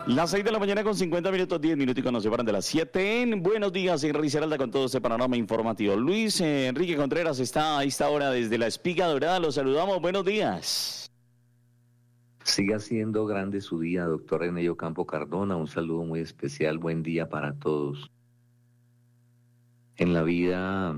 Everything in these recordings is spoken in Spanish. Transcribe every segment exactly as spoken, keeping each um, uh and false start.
Las seis de la mañana con cincuenta minutos, diez minutos nos separan de las siete en Buenos Días en Risaralda con todo este panorama informativo. Luis eh, Enrique Contreras está a esta hora desde la Espiga Dorada. Los saludamos, buenos días. Siga siendo grande su día, doctor René Ocampo Cardona. Un saludo muy especial, buen día para todos. En la vida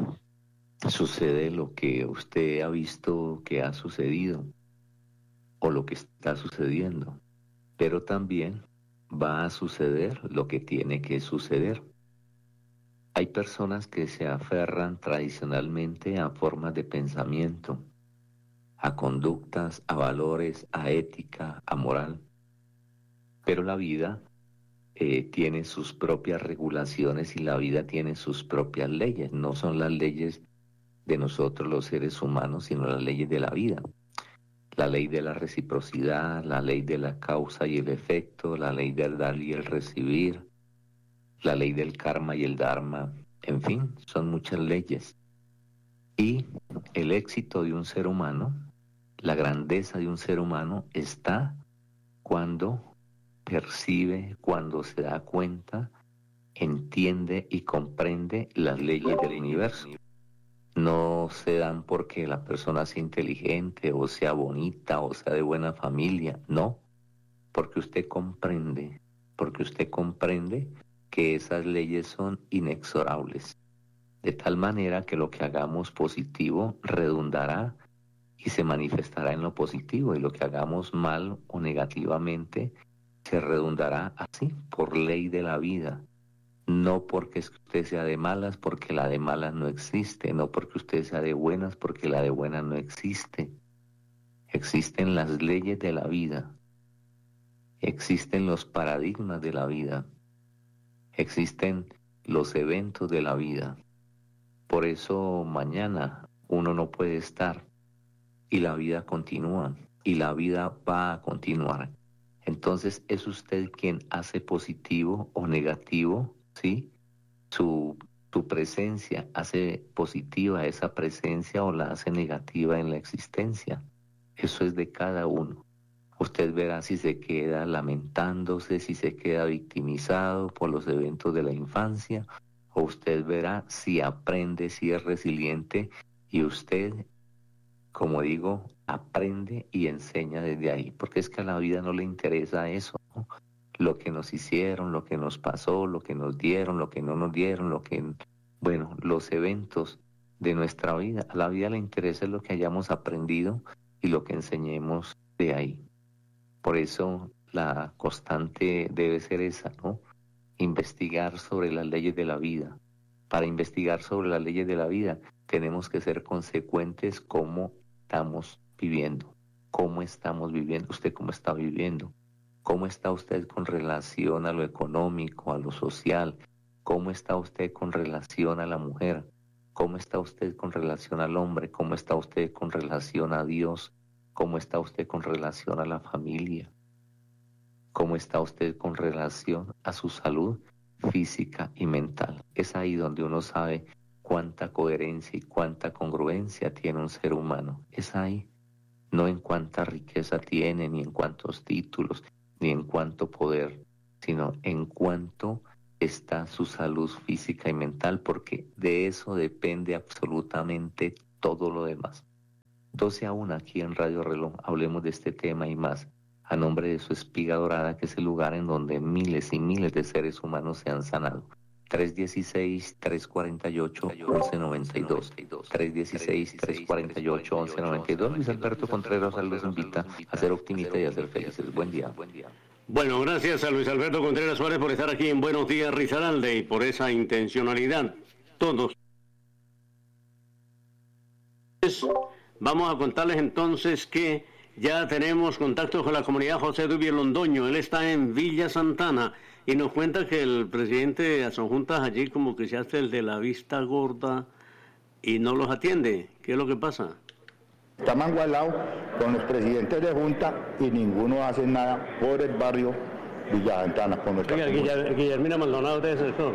sucede lo que usted ha visto que ha sucedido o lo que está sucediendo. Pero también va a suceder lo que tiene que suceder. Hay personas que se aferran tradicionalmente a formas de pensamiento, a conductas, a valores, a ética, a moral. Pero la vida eh, tiene sus propias regulaciones y la vida tiene sus propias leyes. No son las leyes de nosotros los seres humanos, sino las leyes de la vida. La ley de la reciprocidad, la ley de la causa y el efecto, la ley del dar y el recibir, la ley del karma y el dharma, en fin, son muchas leyes. Y el éxito de un ser humano, la grandeza de un ser humano está cuando percibe, cuando se da cuenta, entiende y comprende las leyes del universo. No se dan porque la persona sea inteligente o sea bonita o sea de buena familia, no, porque usted comprende, porque usted comprende que esas leyes son inexorables, de tal manera que lo que hagamos positivo redundará y se manifestará en lo positivo, y lo que hagamos mal o negativamente se redundará así, por ley de la vida. No porque usted sea de malas, porque la de malas no existe. No porque usted sea de buenas, porque la de buenas no existe. Existen las leyes de la vida. Existen los paradigmas de la vida. Existen los eventos de la vida. Por eso mañana uno no puede estar y la vida continúa y la vida va a continuar. Entonces es usted quien hace positivo o negativo, ¿sí? Su, tu presencia hace positiva esa presencia o la hace negativa en la existencia. Eso es de cada uno. Usted verá si se queda lamentándose, si se queda victimizado por los eventos de la infancia, o usted verá si aprende, si es resiliente, y usted, como digo, aprende y enseña desde ahí, porque es que a la vida no le interesa eso, ¿no? Lo que nos hicieron, lo que nos pasó, lo que nos dieron, lo que no nos dieron, lo que, bueno, los eventos de nuestra vida. A la vida le interesa lo que hayamos aprendido y lo que enseñemos de ahí. Por eso la constante debe ser esa, ¿no? Investigar sobre las leyes de la vida. Para investigar sobre las leyes de la vida tenemos que ser consecuentes cómo estamos viviendo, cómo estamos viviendo, usted cómo está viviendo. ¿Cómo está usted con relación a lo económico, a lo social? ¿Cómo está usted con relación a la mujer? ¿Cómo está usted con relación al hombre? ¿Cómo está usted con relación a Dios? ¿Cómo está usted con relación a la familia? ¿Cómo está usted con relación a su salud física y mental? Es ahí donde uno sabe cuánta coherencia y cuánta congruencia tiene un ser humano. Es ahí, no en cuánta riqueza tiene, ni en cuántos títulos, ni en cuánto poder, sino en cuánto está su salud física y mental, porque de eso depende absolutamente todo lo demás. doce a una aquí en Radio Reloj, hablemos de este tema y más, a nombre de su Espiga Dorada, que es el lugar en donde miles y miles de seres humanos se han sanado. tres uno seis, tres cuatro ocho, once noventa y dos. tres uno seis, tres cuatro ocho, once noventa y dos. Luis Alberto Contreras los invita a ser optimistas y a ser felices. Buen día. Bueno, gracias a Luis Alberto Contreras Suárez por estar aquí en Buenos Días Risaralda y por esa intencionalidad. Todos. Vamos a contarles entonces que ya tenemos contacto con la comunidad José Dubiel Londoño. Él está en Villa Santana y nos cuenta que el presidente de las juntas allí como que se hace el de la vista gorda y no los atiende. ¿Qué es lo que pasa? Estamos igualados con los presidentes de junta y ninguno hace nada por el barrio Villa Santana. Con Oiga, Guillermina Maldonado de ese sector.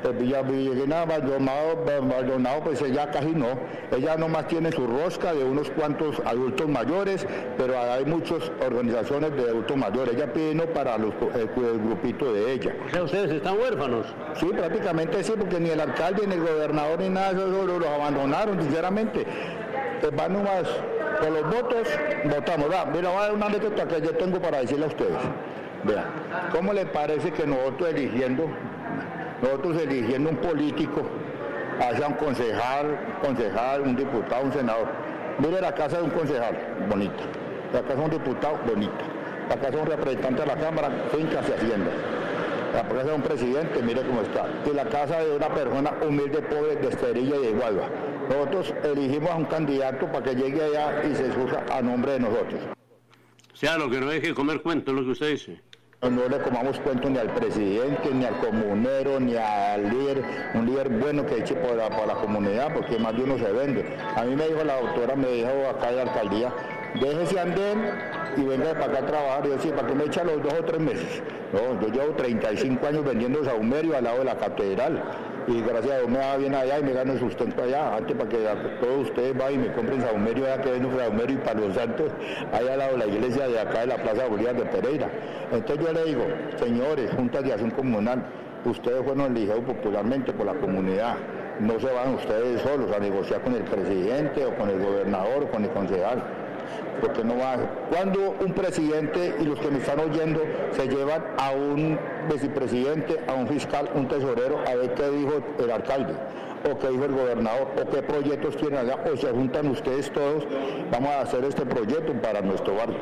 pues Villa Villena Maldonado, Maldonado, pues ella casi no, ella nomás tiene su rosca de unos cuantos adultos mayores, pero hay muchas organizaciones de adultos mayores, ella pide no para los, el, el grupito de ella. O sea, ¿ustedes están huérfanos? Sí, prácticamente sí, porque ni el alcalde, ni el gobernador, ni nada de eso los abandonaron, sinceramente. Pues van nomás, con los votos, votamos. Va, mira, voy a dar una anécdota que yo tengo para decirle a ustedes. Vean, ¿cómo le parece que nosotros eligiendo, nosotros eligiendo un político, hacia un concejal, concejal, un diputado, un senador? Mire la casa de un concejal, bonita. La casa de un diputado, bonita. La casa de un representante de la Cámara, fincas y haciendas. La casa de un presidente, mire cómo está. Y la casa de una persona humilde, pobre, de Esterilla y de Igualba. Nosotros elegimos a un candidato para que llegue allá y se surja a nombre de nosotros. O sea, lo que no hay que comer cuento es lo que usted dice. No le comamos cuento ni al presidente, ni al comunero, ni al líder, un líder bueno que eche por la, por la comunidad, porque más de uno se vende. A mí me dijo la doctora, me dijo acá de la alcaldía, déjese andén y venga para acá a trabajar. Y yo decía, ¿para qué me echa los dos o tres meses? No, yo llevo treinta y cinco años vendiendo sahumerio al lado de la catedral. Y gracias a Dios me va bien allá y me gano el sustento allá, antes para que todos ustedes vayan y me compren sahumerio allá, que venden sahumerio y palos santos, allá al lado de la iglesia de acá de la Plaza Bolívar de Pereira. Entonces yo le digo, señores, juntas de acción comunal, ustedes fueron elegidos popularmente por la comunidad, no se van ustedes solos a negociar con el presidente o con el gobernador o con el concejal. Porque no va. Cuando un presidente y los que me están oyendo se llevan a un vicepresidente, a un fiscal, un tesorero, a ver qué dijo el alcalde, o qué dijo el gobernador, o qué proyectos tienen allá, o se juntan ustedes todos, vamos a hacer este proyecto para nuestro barrio.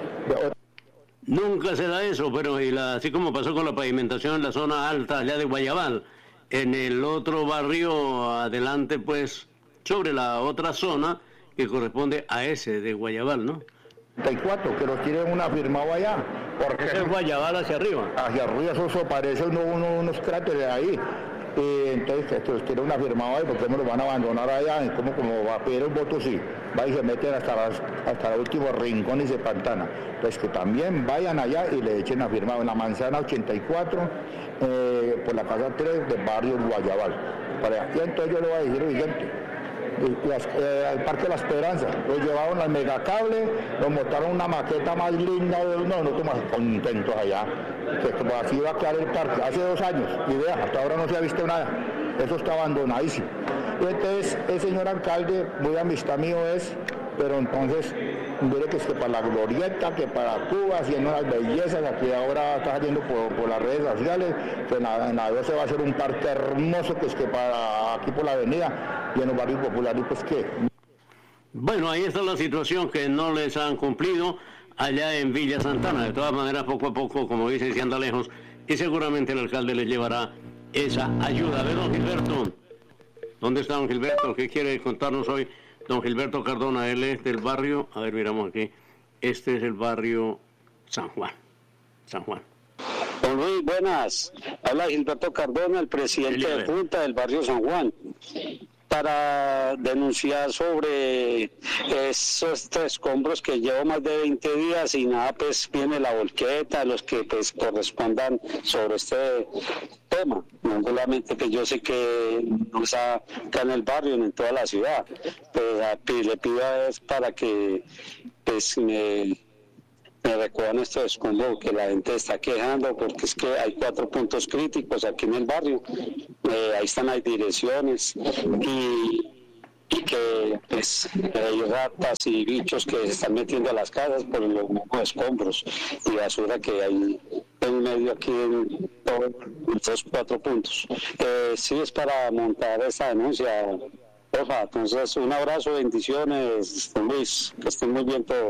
Nunca se da eso, pero y la, así como pasó con la pavimentación en la zona alta allá de Guayabal, en el otro barrio adelante, pues, sobre la otra zona, que corresponde a ese de Guayabal, ¿no? treinta y cuatro, que los tienen una firmado allá. Porque es Guayabal hacia arriba. Hacia arriba, eso, eso parece uno, uno, unos cráteres ahí. Y entonces, que los tienen una firmado ahí, porque me los van a abandonar allá, como, como va a pedir el voto, sí. Va y se meten hasta, las, hasta el último rincón y se pantana. Entonces, que también vayan allá y le echen a firmado en la manzana ochenta y cuatro, eh, por la casa tres del barrio Guayabal. Para allá. Y entonces yo le voy a decir, Vicente, Las, eh, al Parque de la Esperanza, los llevaron al megacable, nos montaron una maqueta más linda, no, no más contentos allá, que como así iba a quedar el parque, hace dos años, y vea, hasta ahora no se ha visto nada, eso está abandonadísimo. Y entonces el señor alcalde, muy amistad mío es, pero entonces, mire que es que para la glorieta, que para Cuba, haciendo unas bellezas, aquí ahora está saliendo por, por las redes sociales, que en la, en la se va a hacer un parque hermoso, que es que para aquí por la avenida, y en los barrios populares, pues qué. Bueno, ahí está la situación, que no les han cumplido allá en Villa Santana. De todas maneras, poco a poco, como dicen, se anda lejos, y seguramente el alcalde les llevará esa ayuda. De don Gilberto, ¿dónde está don Gilberto? ¿Qué quiere contarnos hoy? Don Gilberto Cardona, él es del barrio, a ver, miramos aquí, este es el barrio San Juan, San Juan. Don Luis, buenas. Habla Gilberto Cardona, el presidente de Junta del barrio San Juan, para denunciar sobre esos escombros que llevo más de veinte días y nada, pues viene la volqueta, los que pues correspondan sobre este tema. No solamente que yo sé que no está acá en el barrio ni en toda la ciudad, pues le pido a es para que pues me me recuerdan estos escombros que la gente está quejando, porque es que hay cuatro puntos críticos aquí en el barrio, eh, ahí están las direcciones y, y que pues hay ratas y bichos que se están metiendo a las casas por los escombros y basura que hay en medio aquí en todos estos cuatro puntos. Eh, sí, es para montar esta denuncia, porfa. Entonces un abrazo, bendiciones, Luis, que estén muy bien todos.